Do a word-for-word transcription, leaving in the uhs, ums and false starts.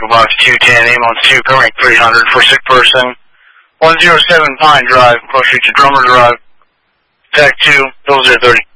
Box two ten, ambulance two, current three hundred for sick person. one oh seven Pine Drive, close street to Drummer Drive. Tech two, double zero thirty.